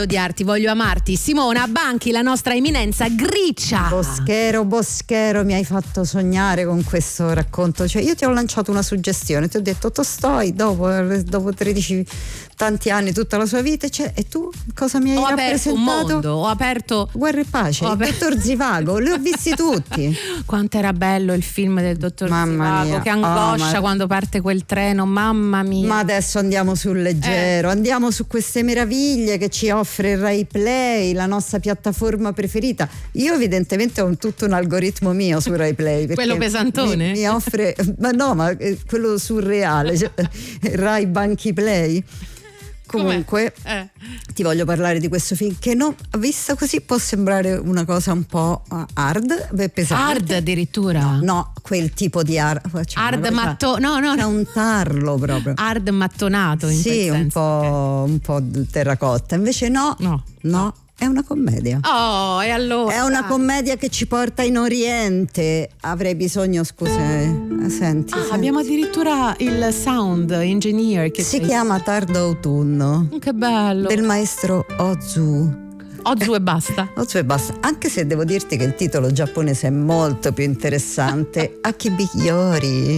Odiarti, voglio amarti. Simona Banchi, la nostra eminenza Griccia. Boschero, mi hai fatto sognare con questo racconto. Cioè, io ti ho lanciato una suggestione, ti ho detto Tolstoi dopo 13 tanti anni, tutta la sua vita, cioè, e tu cosa mi hai rappresentato? Un mondo, ho aperto Guerra e Pace, il dottor Zivago, li ho visti tutti. Quanto era bello il film del dottor Zivago, che angoscia quando parte quel treno, mamma mia. Ma adesso andiamo sul leggero, andiamo su queste meraviglie che ci offre il Rai Play, la nostra piattaforma preferita. Io evidentemente ho tutto un algoritmo mio su Rai Play, quello pesantone? Mi offre, ma quello surreale, cioè, Rai Banchi Play. Comunque ti voglio parlare di questo film che vista così può sembrare una cosa un po' hard, pesante. Hard addirittura? No, quel tipo di hard c'è un tarlo proprio. Hard mattonato in sì, quel senso. un po' terracotta. Invece no. È una commedia. Oh, e allora? È una commedia che ci porta in Oriente. Avrei bisogno, senti. Abbiamo addirittura il sound engineer che si chiama Tardo Autunno. Che bello. Del maestro Ozu e basta. Anche se devo dirti che il titolo giapponese è molto più interessante. Akibiyori.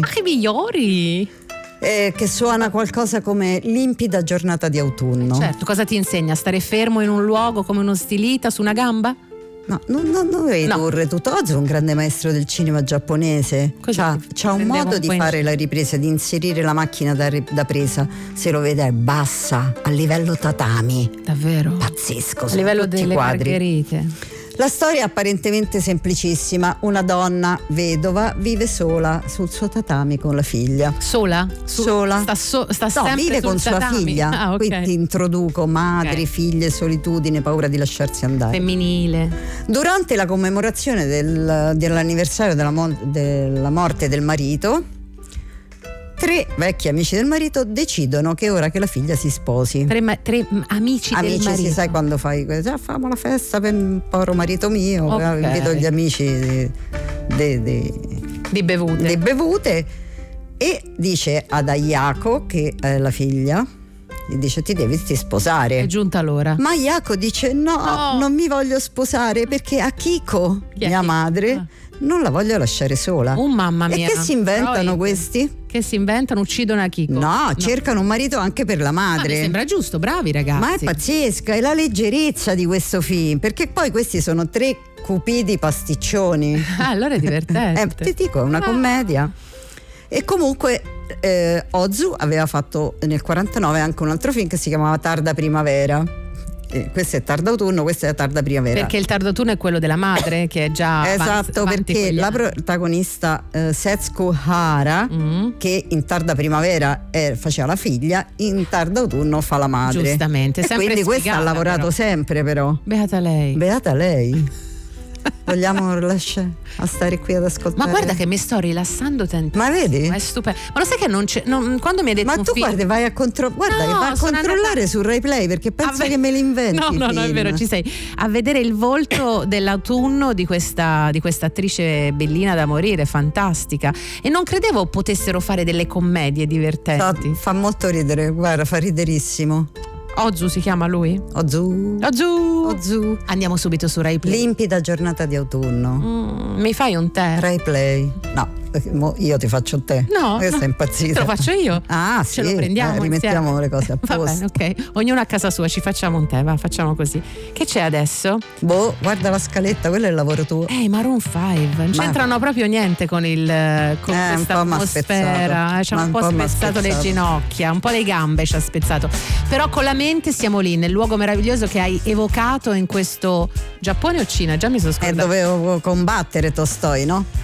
Che suona qualcosa come limpida giornata di autunno. Certo, cosa ti insegna? Stare fermo in un luogo come uno stilita su una gamba? No, non dovevi ridurre tutto. Oggi è un grande maestro del cinema giapponese. C'ha un modo di fare la ripresa, di inserire la macchina da presa. Se lo vede è bassa, a livello tatami. Davvero? Pazzesco. A livello delle margherite. La storia è apparentemente semplicissima. Una donna vedova vive sola sul suo tatami con la figlia. Sola? Sola. Sta sempre vive con sul tatami. Sua figlia. Ah, okay. Qui ti introduco madri, figlie, solitudine, paura di lasciarsi andare. Femminile. Durante la commemorazione dell'anniversario della morte del marito, 3 vecchi amici del marito decidono che è ora che la figlia si sposi. 3 amici del marito. Sì, sai quando fai facciamo la festa per il povero marito mio, invito gli amici di bevute e dice ad Ayako, che è la figlia, gli dice ti devi sposare. È giunta l'ora. Ma Ayako dice no, non mi voglio sposare perché Akiko, mia madre, non la voglio lasciare sola. Mamma mia. E che si inventano questi? Che si inventano, uccidono Akiko. No, cercano un marito anche per la madre. Mi sembra giusto, bravi ragazzi. Ma è pazzesca, è la leggerezza di questo film, perché poi questi sono 3 cupidi pasticcioni. Allora è divertente. Ti dico, è una commedia. E comunque Ozu aveva fatto nel 49 anche un altro film che si chiamava Tarda Primavera. Questo è tardo autunno, questa è tarda primavera. Perché il tardo autunno è quello della madre che è già esatto, perché la protagonista Setsuko Hara, che in tarda primavera faceva la figlia, in tardo autunno fa la madre. Giustamente, e quindi questa ha lavorato sempre, però. Beata lei. Vogliamo lasciare a stare qui ad ascoltare? Ma guarda che mi sto rilassando tantissimo. Ma vedi? È stupendo. Ma lo sai che quando mi hai detto ma tu guarda, vai a controllare su Rai Play, perché pensa che me li inventi. No, è vero, ci sei. A vedere il volto dell'autunno di questa attrice bellina da morire, fantastica. E non credevo potessero fare delle commedie divertenti. Fa molto ridere, guarda, fa riderissimo. Ozu si chiama lui? Ozu. Andiamo subito su Rai Play. Limpida giornata di autunno. Mi fai un tè? Rai Play. No, io ti faccio un tè. No, sei impazzita. Te lo faccio io? Ah, sì. Ce lo prendiamo rimettiamo insieme. le cose a posto. Va bene, ok. Ognuno a casa sua, ci facciamo un tè, facciamo così. Che c'è adesso? Guarda la scaletta, quello è il lavoro tuo. Maroon 5. Non c'entrano proprio niente con questa atmosfera. Ci ha un po' spezzato le ginocchia, un po' le gambe ci ha spezzato. Però con la mente siamo lì, nel luogo meraviglioso che hai evocato in questo Giappone o Cina? Già mi sono scordata. Dovevo combattere Tolstoi, no?